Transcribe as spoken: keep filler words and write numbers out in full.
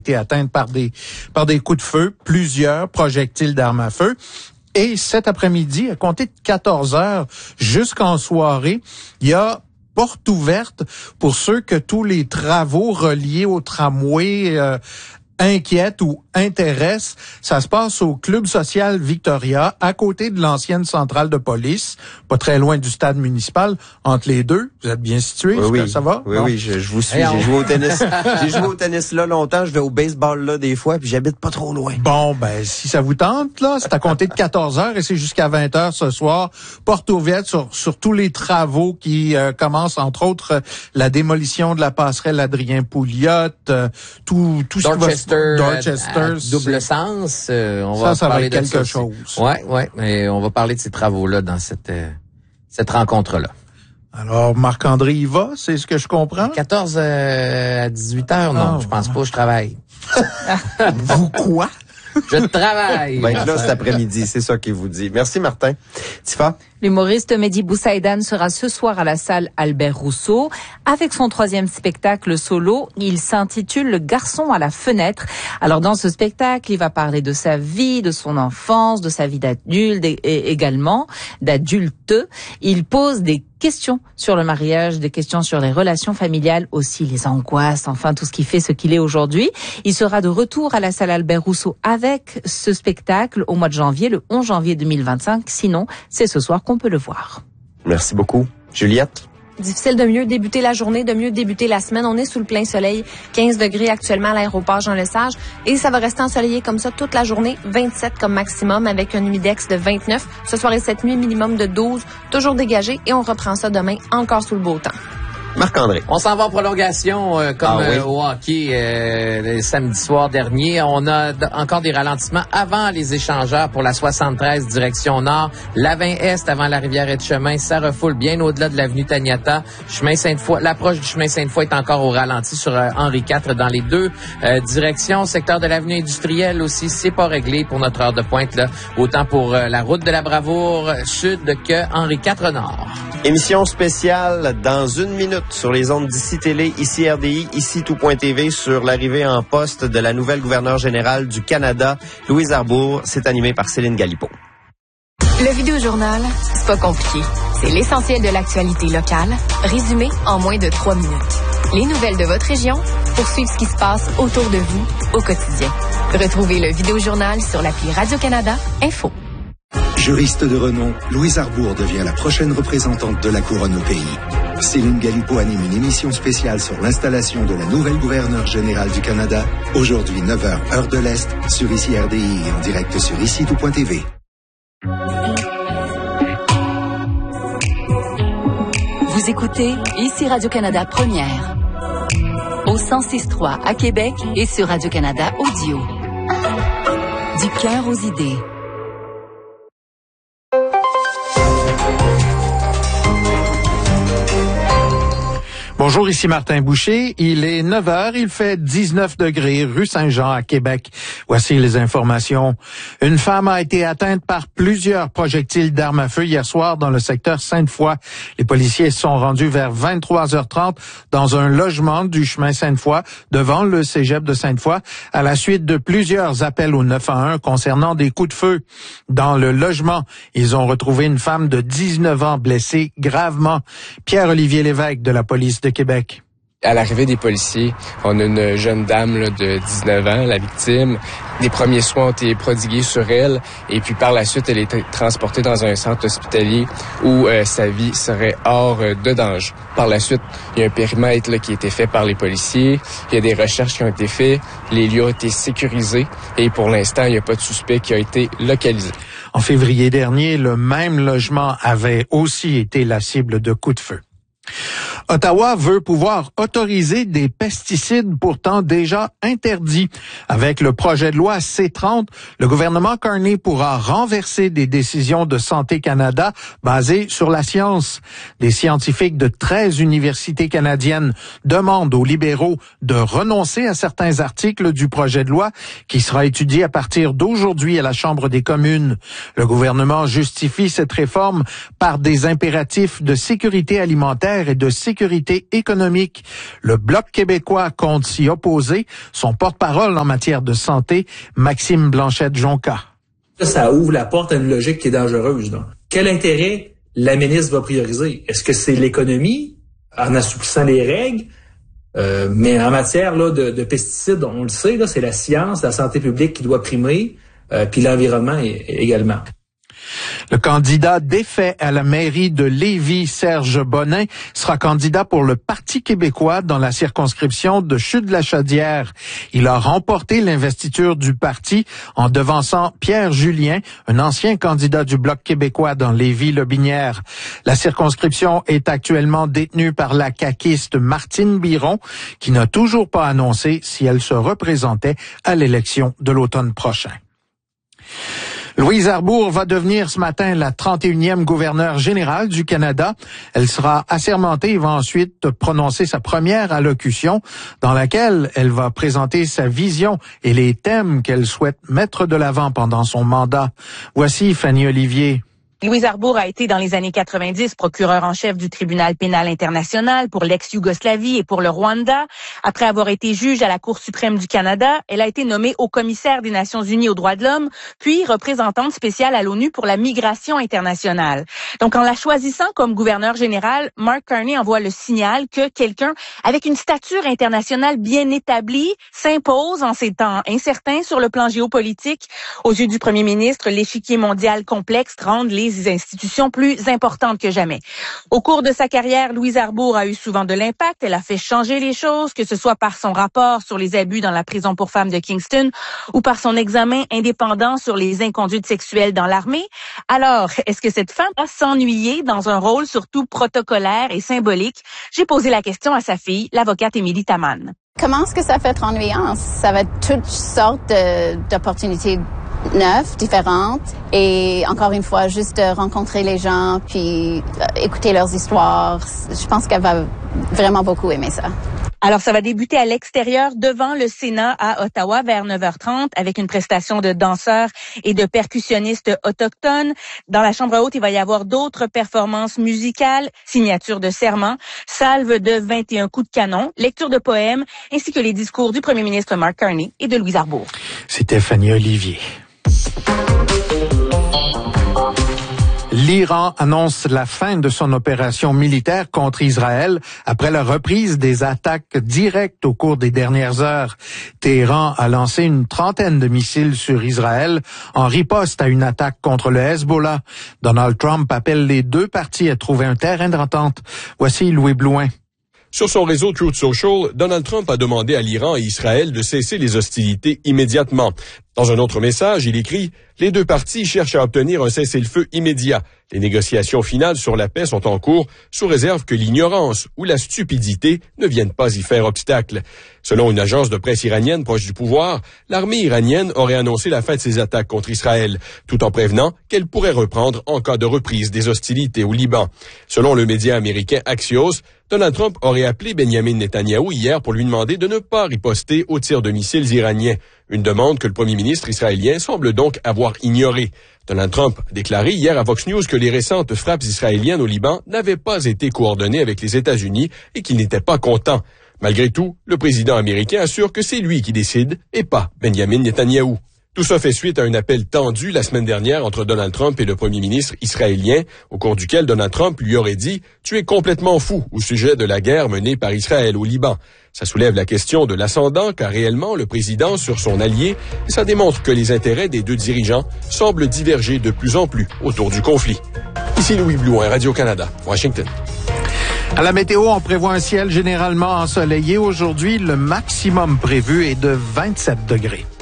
été atteintes par des par des coups de feu, plusieurs projectiles d'armes à feu. Et cet après-midi, à compter de quatorze heures jusqu'en soirée, il y a porte ouverte pour ceux que tous les travaux reliés au tramway euh, inquiètent ou intéressent. Ça se passe au Club social Victoria, à côté de l'ancienne centrale de police, pas très loin du stade municipal, entre les deux. Vous êtes bien situés, oui, oui. Ça va? Oui, non? oui, je, je vous suis. Hey, J'ai on... joué au tennis. J'ai joué au tennis là longtemps, je vais au baseball là des fois, puis j'habite pas trop loin. Bon, ben, si ça vous tente, là, c'est à compter de quatorze heures et c'est jusqu'à vingt heures ce soir. Porte ouverte sur, sur tous les travaux qui euh, commencent, entre autres, euh, la démolition de la passerelle Adrien Pouliot, euh, tout, tout ce qui va... Dorchester, à, à double sens. Euh, on ça, va ça parler va être de quelque ça chose. Ouais, ouais, mais on va parler de ces travaux-là dans cette euh, cette rencontre-là. Alors, Marc-André y va, c'est ce que je comprends? quatorze à dix-huit heures, non, oh, je pense pas, je travaille. Vous quoi? Je travaille. Ben, là, cet après-midi, c'est ça qu'il vous dit. Merci, Martin. Tifa? L'humoriste Mehdi Boussaïdan sera ce soir à la salle Albert Rousseau avec son troisième spectacle solo. Il s'intitule Le garçon à la fenêtre. Alors, dans ce spectacle, il va parler de sa vie, de son enfance, de sa vie d'adulte et également d'adulte. Il pose des questions sur le mariage, des questions sur les relations familiales, aussi les angoisses, enfin tout ce qui fait ce qu'il est aujourd'hui. Il sera de retour à la salle Albert Rousseau avec ce spectacle au mois de janvier, le onze janvier deux mille vingt-cinq. Sinon, c'est ce soir qu'on peut le voir. Merci beaucoup. Juliette? Difficile de mieux débuter la journée, de mieux débuter la semaine. On est sous le plein soleil, quinze degrés actuellement à l'aéroport Jean-Lesage et ça va rester ensoleillé comme ça toute la journée, vingt-sept comme maximum avec un humidex de vingt-neuf. Ce soir et cette nuit, minimum de douze, toujours dégagé et on reprend ça demain encore sous le beau temps. Marc-André. On s'en va en prolongation euh, comme ah, oui. euh, au hockey euh, le samedi soir dernier. On a d- encore des ralentissements avant les échangeurs pour la soixante-treize direction nord. La vingt est avant la rivière Etchemin. Ça refoule bien au-delà de l'avenue Taniata. Chemin Sainte-Foy, l'approche du chemin Sainte-Foy est encore au ralenti sur euh, Henri quatre dans les deux euh, directions. Secteur de l'avenue industrielle aussi, c'est pas réglé pour notre heure de pointe là. Autant pour euh, la route de la Bravoure sud que Henri quatre nord. Émission spéciale dans une minute sur les ondes d'Ici Télé, Ici R D I, Ici Tout.tv sur l'arrivée en poste de la nouvelle gouverneure générale du Canada, Louise Arbour. C'est animé par Céline Galipo. Le Vidéojournal, c'est pas compliqué. C'est l'essentiel de l'actualité locale, résumé en moins de trois minutes. Les nouvelles de votre région pour suivre ce qui se passe autour de vous au quotidien. Retrouvez le Vidéojournal sur l'appli Radio-Canada Info. Juriste de renom, Louise Arbour devient la prochaine représentante de la couronne au pays. Céline Galipo anime une émission spéciale sur l'installation de la nouvelle gouverneure générale du Canada. Aujourd'hui, neuf heures, heure de l'Est, sur Ici R D I et en direct sur Ici Tout.tv. Vous écoutez Ici Radio-Canada Première. Au cent six trois à Québec et sur Radio-Canada Audio. Du cœur aux idées. Bonjour, ici Martin Boucher. Il est neuf heures, il fait dix-neuf degrés, rue Saint-Jean à Québec. Voici les informations. Une femme a été atteinte par plusieurs projectiles d'armes à feu hier soir dans le secteur Sainte-Foy. Les policiers se sont rendus vers vingt-trois heures trente dans un logement du chemin Sainte-Foy devant le cégep de Sainte-Foy à la suite de plusieurs appels au neuf un un concernant des coups de feu. Dans le logement, ils ont retrouvé une femme de dix-neuf ans blessée gravement. Pierre-Olivier Lévesque de la police de Québec. À l'arrivée des policiers, on a une jeune dame là, de dix-neuf ans, la victime. Des premiers soins ont été prodigués sur elle et puis par la suite, elle est transportée dans un centre hospitalier où euh, sa vie serait hors euh, de danger. Par la suite, il y a un périmètre là, qui a été fait par les policiers. Il y a des recherches qui ont été faites. Les lieux ont été sécurisés et pour l'instant, il n'y a pas de suspect qui a été localisé. En février dernier, le même logement avait aussi été la cible de coups de feu. Ottawa veut pouvoir autoriser des pesticides pourtant déjà interdits. Avec le projet de loi C trente, le gouvernement Carney pourra renverser des décisions de Santé Canada basées sur la science. Des scientifiques de treize universités canadiennes demandent aux libéraux de renoncer à certains articles du projet de loi qui sera étudié à partir d'aujourd'hui à la Chambre des communes. Le gouvernement justifie cette réforme par des impératifs de sécurité alimentaire et de sécurité sécurité économique. Le Bloc québécois compte s'y opposer. Son porte-parole en matière de santé, Maxime Blanchette-Jonca. Ça ouvre la porte à une logique qui est dangereuse. Donc. Quel intérêt la ministre va prioriser? Est-ce que c'est l'économie en assouplissant les règles? Euh, mais en matière là, de, de pesticides, on le sait, là, c'est la science, la santé publique qui doit primer, euh, puis l'environnement également. Le candidat défait à la mairie de Lévis, Serge Bonin, sera candidat pour le Parti québécois dans la circonscription de Chutes-de-la-Chaudière. Il a remporté l'investiture du parti en devançant Pierre Julien, un ancien candidat du Bloc québécois dans Lévis-Lobinière. La circonscription est actuellement détenue par la caquiste Martine Biron, qui n'a toujours pas annoncé si elle se représentait à l'élection de l'automne prochain. Louise Arbour va devenir ce matin la trente et unième gouverneure générale du Canada. Elle sera assermentée et va ensuite prononcer sa première allocution dans laquelle elle va présenter sa vision et les thèmes qu'elle souhaite mettre de l'avant pendant son mandat. Voici Fanny Olivier. Louise Arbour a été dans les années quatre-vingt-dix procureur en chef du tribunal pénal international pour l'ex-Yougoslavie et pour le Rwanda. Après avoir été juge à la Cour suprême du Canada, elle a été nommée haut-commissaire des Nations unies aux droits de l'homme, puis représentante spéciale à l'ONU pour la migration internationale. Donc, en la choisissant comme gouverneur général, Mark Carney envoie le signal que quelqu'un avec une stature internationale bien établie s'impose en ces temps incertains sur le plan géopolitique. Aux yeux du premier ministre, l'échiquier mondial complexe rend les institutions plus importantes que jamais. Au cours de sa carrière, Louise Arbour a eu souvent de l'impact. Elle a fait changer les choses, que ce soit par son rapport sur les abus dans la prison pour femmes de Kingston ou par son examen indépendant sur les inconduites sexuelles dans l'armée. Alors, est-ce que cette femme va s'ennuyer dans un rôle surtout protocolaire et symbolique? J'ai posé la question à sa fille, l'avocate Émilie Taman. Comment est-ce que ça fait être ennuyant? Ça va être toutes sortes de, d'opportunités neuves, différentes, et encore une fois, juste rencontrer les gens, puis écouter leurs histoires. Je pense qu'elle va vraiment beaucoup aimer ça. Alors, ça va débuter à l'extérieur devant le Sénat à Ottawa vers neuf heures trente avec une prestation de danseurs et de percussionnistes autochtones. Dans la Chambre haute, il va y avoir d'autres performances musicales, signature de serment, salve de vingt et un coups de canon, lecture de poèmes, ainsi que les discours du premier ministre Mark Carney et de Louise Arbour. C'était Fanny Olivier. L'Iran annonce la fin de son opération militaire contre Israël après la reprise des attaques directes au cours des dernières heures. Téhéran a lancé une trentaine de missiles sur Israël en riposte à une attaque contre le Hezbollah. Donald Trump appelle les deux parties à trouver un terrain d'entente. Voici Louis Blouin. Sur son réseau Truth Social, Donald Trump a demandé à l'Iran et Israël de cesser les hostilités immédiatement. Dans un autre message, il écrit « Les deux parties cherchent à obtenir un cessez-le-feu immédiat. Les négociations finales sur la paix sont en cours, sous réserve que l'ignorance ou la stupidité ne viennent pas y faire obstacle. » Selon une agence de presse iranienne proche du pouvoir, l'armée iranienne aurait annoncé la fin de ses attaques contre Israël, tout en prévenant qu'elle pourrait reprendre en cas de reprise des hostilités au Liban. Selon le média américain Axios, Donald Trump aurait appelé Benjamin Netanyahou hier pour lui demander de ne pas riposter aux tirs de missiles iraniens. Une demande que le premier ministre israélien semble donc avoir ignorée. Donald Trump a déclaré hier à Fox News que les récentes frappes israéliennes au Liban n'avaient pas été coordonnées avec les États-Unis et qu'il n'était pas content. Malgré tout, le président américain assure que c'est lui qui décide et pas Benjamin Netanyahou. Tout ça fait suite à un appel tendu la semaine dernière entre Donald Trump et le premier ministre israélien, au cours duquel Donald Trump lui aurait dit « Tu es complètement fou » au sujet de la guerre menée par Israël au Liban. Ça soulève la question de l'ascendant qu'a réellement le président sur son allié et ça démontre que les intérêts des deux dirigeants semblent diverger de plus en plus autour du conflit. Ici Louis Blouin, Radio-Canada, Washington. À la météo, on prévoit un ciel généralement ensoleillé. Aujourd'hui, le maximum prévu est de vingt-sept degrés.